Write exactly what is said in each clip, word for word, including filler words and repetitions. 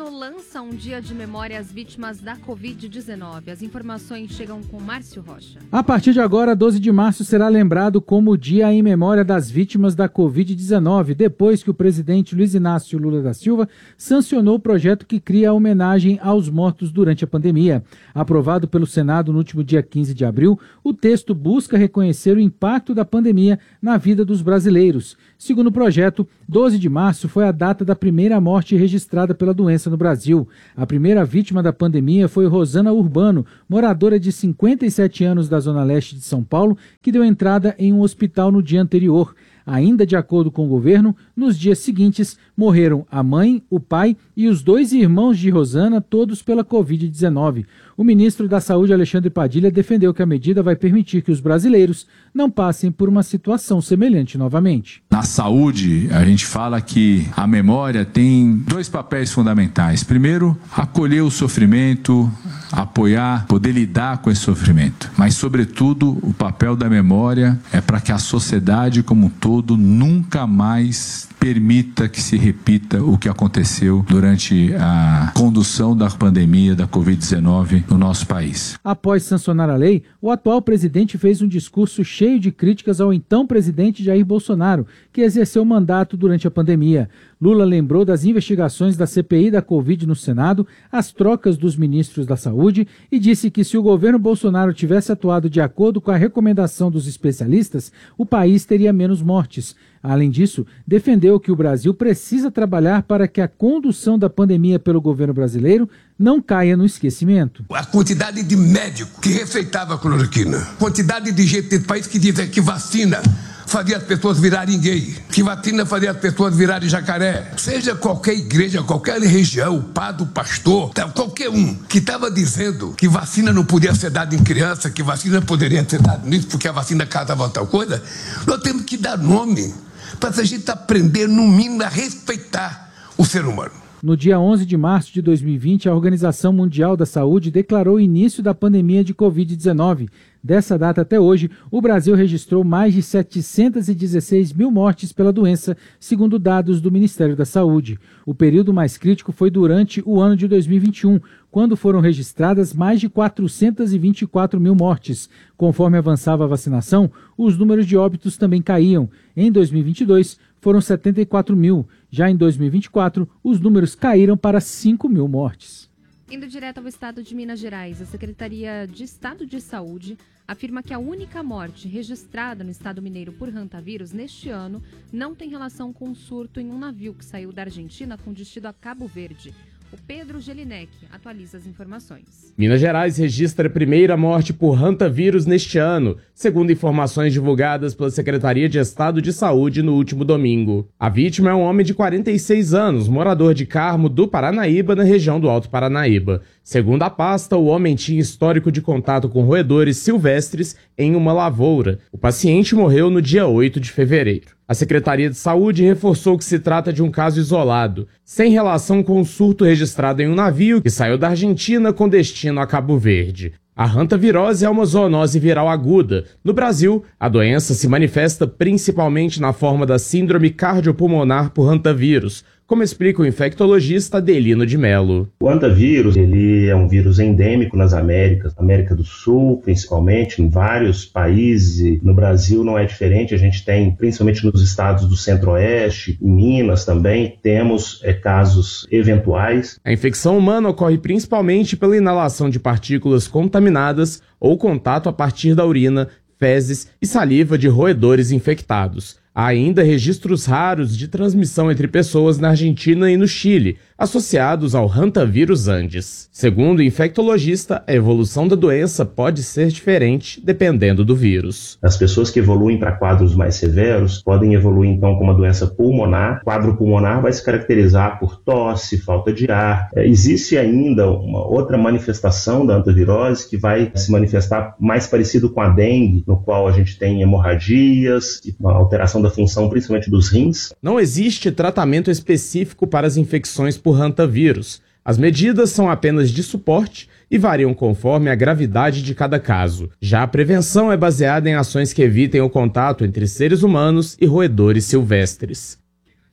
Vaticano lança um dia de memória às vítimas da covid dezenove. As informações chegam com Márcio Rocha. A partir de agora, doze de março será lembrado como o dia em memória das vítimas da covid dezenove, depois que o presidente Luiz Inácio Lula da Silva sancionou o projeto que cria a homenagem aos mortos durante a pandemia. Aprovado pelo Senado no último dia quinze de abril, o texto busca reconhecer o impacto da pandemia na vida dos brasileiros. Segundo o projeto, doze de março foi a data da primeira morte registrada pela doença no Brasil. A primeira vítima da pandemia foi Rosana Urbano, moradora de cinquenta e sete anos da Zona Leste de São Paulo, que deu entrada em um hospital no dia anterior. Ainda de acordo com o governo, nos dias seguintes morreram a mãe, o pai e os dois irmãos de Rosana, todos pela covid dezenove. O ministro da Saúde, Alexandre Padilha, defendeu que a medida vai permitir que os brasileiros não passem por uma situação semelhante novamente. Na saúde, a gente fala que a memória tem dois papéis fundamentais. Primeiro, acolher o sofrimento, apoiar, poder lidar com esse sofrimento. Mas, sobretudo, o papel da memória é para que a sociedade como um todo nunca mais permita que se repita o que aconteceu durante a condução da pandemia da covid dezenove no nosso país. Após sancionar a lei, o atual presidente fez um discurso cheio de críticas ao então presidente Jair Bolsonaro, que exerceu o mandato durante a pandemia. Lula lembrou das investigações da C P I da Covid no Senado, as trocas dos ministros da Saúde e disse que se o governo Bolsonaro tivesse atuado de acordo com a recomendação dos especialistas, o país teria menos mortes. Além disso, defendeu que o Brasil precisa trabalhar para que a condução da pandemia pelo governo brasileiro não caia no esquecimento. A quantidade de médico que receitava cloroquina, quantidade de gente desse país que dizia que vacina fazia as pessoas virarem gay, que vacina fazia as pessoas virarem jacaré. Seja qualquer igreja, qualquer região, padre, pastor, qualquer um que estava dizendo que vacina não podia ser dada em criança, que vacina poderia ser dada nisso porque a vacina causava tal coisa, nós temos que dar nome para a gente aprender, no mínimo, a respeitar o ser humano. No dia onze de março de dois mil e vinte, a Organização Mundial da Saúde declarou o início da pandemia de covid dezenove. Dessa data até hoje, o Brasil registrou mais de setecentas e dezesseis mil mortes pela doença, segundo dados do Ministério da Saúde. O período mais crítico foi durante o ano de dois mil e vinte e um, quando foram registradas mais de quatrocentas e vinte e quatro mil mortes. Conforme avançava a vacinação, os números de óbitos também caíam. Em dois mil e vinte e dois, foram setenta e quatro mil. Já em dois mil e vinte e quatro, os números caíram para cinco mil mortes. Indo direto ao estado de Minas Gerais, a Secretaria de Estado de Saúde afirma que a única morte registrada no estado mineiro por hantavírus neste ano não tem relação com um surto em um navio que saiu da Argentina com destino a Cabo Verde. O Pedro Gelinek atualiza as informações. Minas Gerais registra a primeira morte por hantavírus neste ano, segundo informações divulgadas pela Secretaria de Estado de Saúde no último domingo. A vítima é um homem de quarenta e seis anos, morador de Carmo do Paranaíba, na região do Alto Paranaíba. Segundo a pasta, o homem tinha histórico de contato com roedores silvestres em uma lavoura. O paciente morreu no dia oito de fevereiro. A Secretaria de Saúde reforçou que se trata de um caso isolado, sem relação com o surto registrado em um navio que saiu da Argentina com destino a Cabo Verde. A hantavirose é uma zoonose viral aguda. No Brasil, a doença se manifesta principalmente na forma da síndrome cardiopulmonar por hantavírus, como explica o infectologista Adelino de Mello. O hantavírus, ele é um vírus endêmico nas Américas, América do Sul principalmente, em vários países. No Brasil não é diferente, a gente tem, principalmente nos estados do Centro-Oeste, em Minas também, temos é, casos eventuais. A infecção humana ocorre principalmente pela inalação de partículas contaminadas ou contato a partir da urina, fezes e saliva de roedores infectados. Há ainda registros raros de transmissão entre pessoas na Argentina e no Chile, associados ao hantavírus Andes. Segundo o infectologista, a evolução da doença pode ser diferente dependendo do vírus. As pessoas que evoluem para quadros mais severos podem evoluir então com uma doença pulmonar. O quadro pulmonar vai se caracterizar por tosse, falta de ar. É, existe ainda uma outra manifestação da hantavirose que vai se manifestar mais parecido com a dengue, no qual a gente tem hemorragias e uma alteração da função principalmente dos rins. Não existe tratamento específico para as infecções por hantavírus. As medidas são apenas de suporte e variam conforme a gravidade de cada caso. Já a prevenção é baseada em ações que evitem o contato entre seres humanos e roedores silvestres.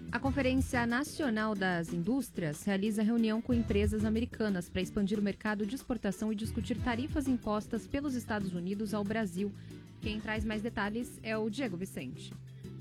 A Conferência Nacional das Indústrias realiza reunião com empresas americanas para expandir o mercado de exportação e discutir tarifas impostas pelos Estados Unidos ao Brasil. Quem traz mais detalhes é o Diego Vicente.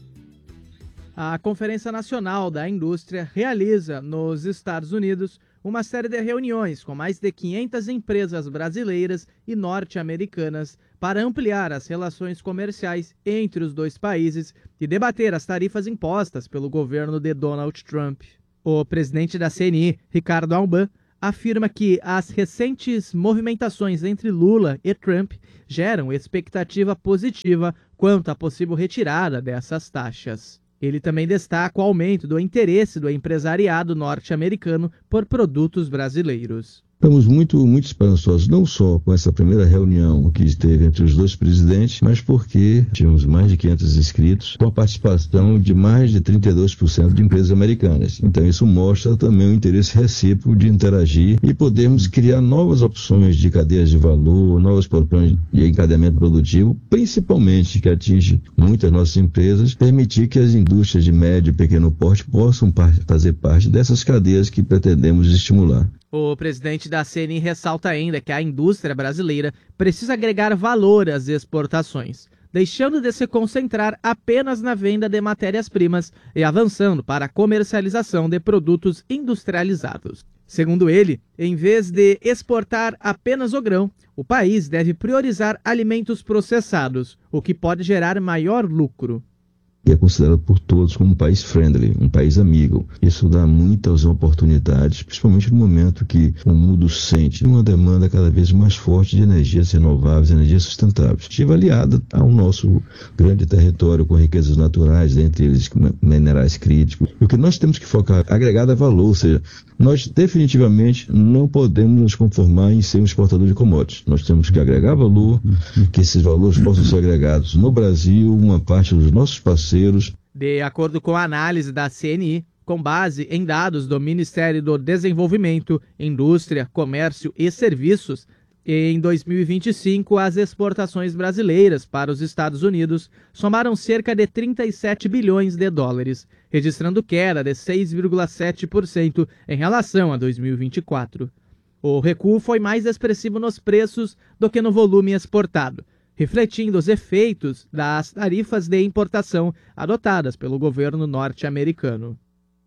A Conferência Nacional da Indústria realiza, nos Estados Unidos, uma série de reuniões com mais de quinhentas empresas brasileiras e norte-americanas para ampliar as relações comerciais entre os dois países e debater as tarifas impostas pelo governo de Donald Trump. O presidente da C N I, Ricardo Alban, afirma que as recentes movimentações entre Lula e Trump geram expectativa positiva quanto à possível retirada dessas taxas. Ele também destaca o aumento do interesse do empresariado norte-americano por produtos brasileiros. Estamos muito, muito esperançosos, não só com essa primeira reunião que teve entre os dois presidentes, mas porque tínhamos mais de quinhentos inscritos, com a participação de mais de trinta e dois por cento de empresas americanas. Então isso mostra também o interesse recíproco de interagir e podermos criar novas opções de cadeias de valor, novas opções de encadeamento produtivo, principalmente que atinge muitas nossas empresas, permitir que as indústrias de médio e pequeno porte possam fazer parte dessas cadeias que pretendemos estimular. O presidente da C N I ressalta ainda que a indústria brasileira precisa agregar valor às exportações, deixando de se concentrar apenas na venda de matérias-primas e avançando para a comercialização de produtos industrializados. Segundo ele, em vez de exportar apenas o grão, o país deve priorizar alimentos processados, o que pode gerar maior lucro. E é considerado por todos como um país friendly, um país amigo. Isso dá muitas oportunidades, principalmente no momento que o mundo sente uma demanda cada vez mais forte de energias renováveis, energias sustentáveis, aliada ao nosso grande território com riquezas naturais, dentre eles minerais críticos. E o que nós temos que focar, agregado é valor, ou seja, nós definitivamente não podemos nos conformar em ser um exportador de commodities. Nós temos que agregar valor, que esses valores possam ser agregados no Brasil, uma parte dos nossos parceiros. De acordo com a análise da C N I, com base em dados do Ministério do Desenvolvimento, Indústria, Comércio e Serviços, em dois mil e vinte e cinco, as exportações brasileiras para os Estados Unidos somaram cerca de trinta e sete bilhões de dólares, registrando queda de seis vírgula sete por cento em relação a dois mil e vinte e quatro. O recuo foi mais expressivo nos preços do que no volume exportado, refletindo os efeitos das tarifas de importação adotadas pelo governo norte-americano.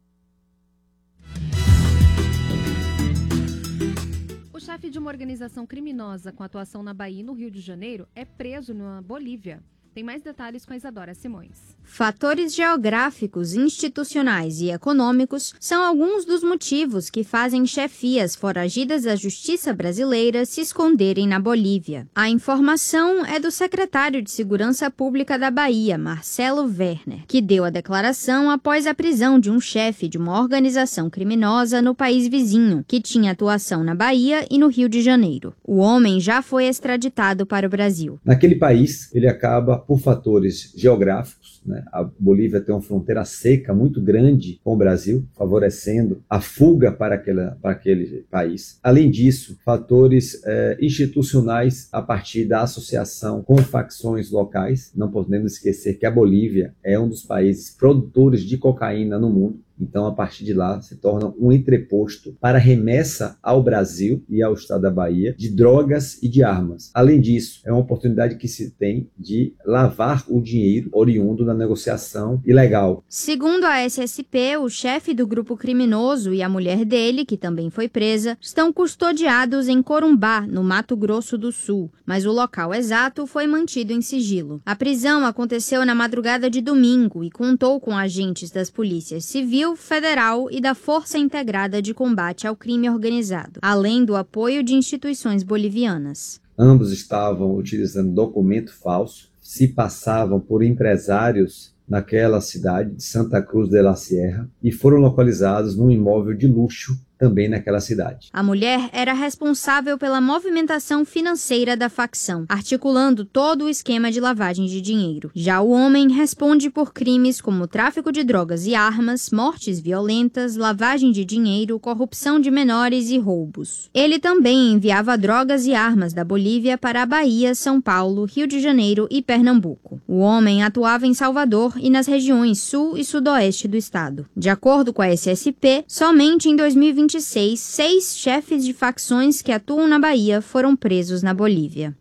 O chefe de uma organização criminosa com atuação na Bahia e no Rio de Janeiro é preso na Bolívia. Tem mais detalhes com a Isadora Simões. Fatores geográficos, institucionais e econômicos são alguns dos motivos que fazem chefias foragidas da justiça brasileira se esconderem na Bolívia. A informação é do secretário de Segurança Pública da Bahia, Marcelo Werner, que deu a declaração após a prisão de um chefe de uma organização criminosa no país vizinho, que tinha atuação na Bahia e no Rio de Janeiro. O homem já foi extraditado para o Brasil. Naquele país, ele acaba por fatores geográficos, né? A Bolívia tem uma fronteira seca muito grande com o Brasil, favorecendo a fuga para, aquela, para aquele país. Além disso, fatores eh, institucionais a partir da associação com facções locais. Não podemos esquecer que a Bolívia é um dos países produtores de cocaína no mundo. Então, a partir de lá, se torna um entreposto para remessa ao Brasil e ao estado da Bahia de drogas e de armas. Além disso, é uma oportunidade que se tem de lavar o dinheiro oriundo da negociação ilegal. Segundo a S S P, o chefe do grupo criminoso e a mulher dele, que também foi presa, estão custodiados em Corumbá, no Mato Grosso do Sul, mas o local exato foi mantido em sigilo. A prisão aconteceu na madrugada de domingo e contou com agentes das polícias civil, federal e da Força Integrada de Combate ao Crime Organizado, além do apoio de instituições bolivianas. Ambos estavam utilizando documento falso, se passavam por empresários naquela cidade de Santa Cruz de la Sierra e foram localizados num imóvel de luxo também naquela cidade. A mulher era responsável pela movimentação financeira da facção, articulando todo o esquema de lavagem de dinheiro. Já o homem responde por crimes como tráfico de drogas e armas, mortes violentas, lavagem de dinheiro, corrupção de menores e roubos. Ele também enviava drogas e armas da Bolívia para a Bahia, São Paulo, Rio de Janeiro e Pernambuco. O homem atuava em Salvador e nas regiões sul e sudoeste do estado. De acordo com a S S P, somente em dois mil e vinte e seis, seis chefes de facções que atuam na Bahia foram presos na Bolívia.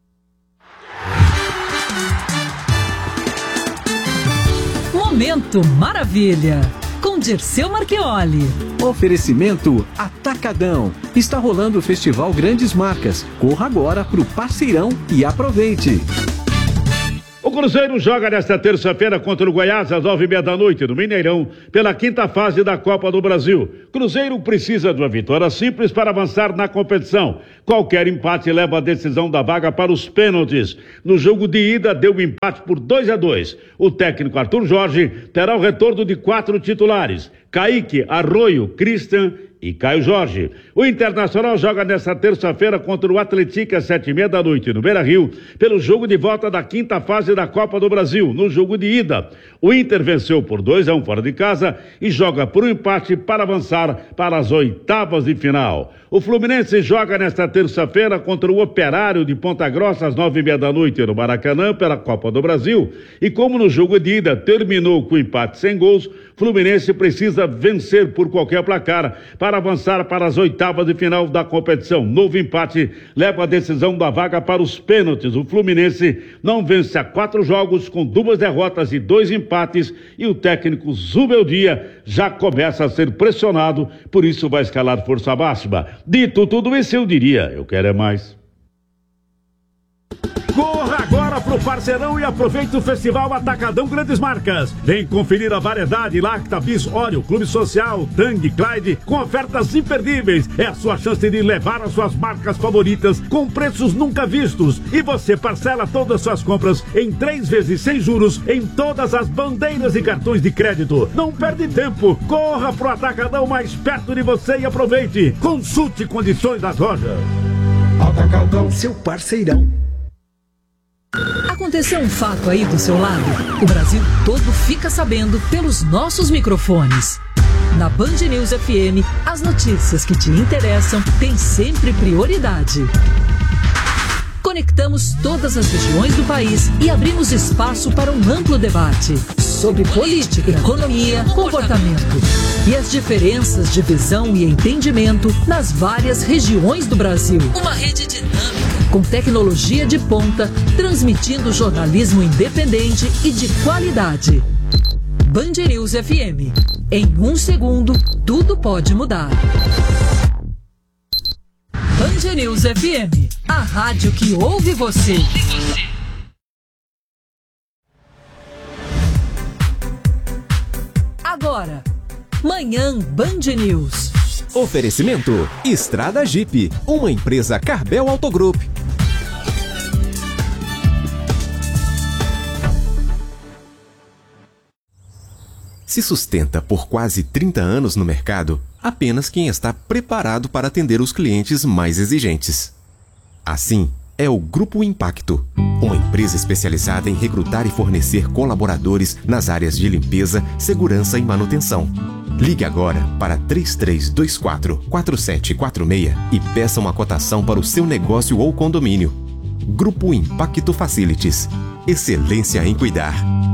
Momento Maravilha, com Dirceu Marchioli. Oferecimento Atacadão. Está rolando o Festival Grandes Marcas. Corra agora pro Parceirão e aproveite. O Cruzeiro joga nesta terça-feira contra o Goiás às nove e meia da noite no Mineirão pela quinta fase da Copa do Brasil. Cruzeiro precisa de uma vitória simples para avançar na competição. Qualquer empate leva a decisão da vaga para os pênaltis. No jogo de ida deu um empate por dois a dois. O técnico Arthur Jorge terá o retorno de quatro titulares: Kaique, Arroio, Christian e Caio Jorge. O Internacional joga nesta terça-feira contra o Atlético às sete e meia da noite no Beira-Rio pelo jogo de volta da quinta fase da Copa do Brasil. No jogo de ida, o Inter venceu por dois a um fora de casa e joga por um empate para avançar para as oitavas de final. O Fluminense joga nesta terça-feira contra o Operário de Ponta Grossa às nove e meia da noite no Maracanã pela Copa do Brasil. E como no jogo de ida terminou com empate sem gols, Fluminense precisa vencer por qualquer placar para avançar para as oitavas de final da competição. Novo empate leva a decisão da vaga para os pênaltis. O Fluminense não vence há quatro jogos com duas derrotas e dois empates e o técnico Zubeldia já começa a ser pressionado, por isso vai escalar força máxima. Dito tudo isso, eu diria, eu quero é mais. Corra agora pro Parceirão e aproveite o Festival Atacadão Grandes Marcas. Vem conferir a variedade Lacta, Bis, Oreo, Clube Social, Tang, Clyde, com ofertas imperdíveis. É a sua chance de levar as suas marcas favoritas com preços nunca vistos. E você parcela todas as suas compras em três vezes sem juros em todas as bandeiras e cartões de crédito. Não perde tempo. Corra pro Atacadão mais perto de você e aproveite. Consulte condições das lojas. Atacadão, seu parceirão. Aconteceu um fato aí do seu lado? O Brasil todo fica sabendo pelos nossos microfones. Na Band News F M, as notícias que te interessam têm sempre prioridade. Conectamos todas as regiões do país e abrimos espaço para um amplo debate sobre política, economia, comportamento e as diferenças de visão e entendimento nas várias regiões do Brasil. Uma rede dinâmica, com tecnologia de ponta, transmitindo jornalismo independente e de qualidade. Band News F M. Em um segundo, tudo pode mudar. Band News F M, a rádio que ouve você. Agora, Manhã Band News. Oferecimento Estrada Jeep, uma empresa Carbel Autogroup. Se sustenta por quase trinta anos no mercado, apenas quem está preparado para atender os clientes mais exigentes. Assim, é o Grupo Impacto, uma empresa especializada em recrutar e fornecer colaboradores nas áreas de limpeza, segurança e manutenção. Ligue agora para três três dois quatro, quatro sete quatro seis e peça uma cotação para o seu negócio ou condomínio. Grupo Impacto Facilities. Excelência em cuidar.